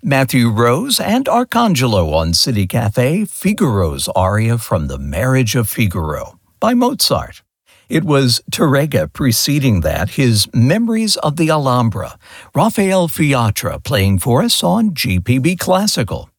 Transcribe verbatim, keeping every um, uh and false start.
Matthew Rose and Arcangelo on City Cafe, Figaro's aria from The Marriage of Figaro by Mozart. It was Tarrega preceding that, his Memories of the Alhambra, Rafael Fiatra playing for us on G P B Classical.